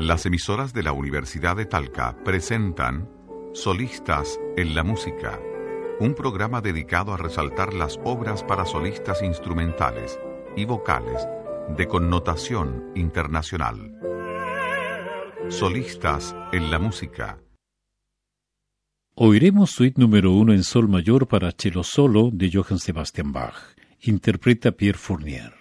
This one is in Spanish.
Las emisoras de la Universidad de Talca presentan Solistas en la Música, un programa dedicado a resaltar las obras para solistas instrumentales y vocales de connotación internacional. Solistas en la Música. Oiremos suite número 1 en sol mayor para cello solo de Johann Sebastian Bach. Interpreta Pierre Fournier.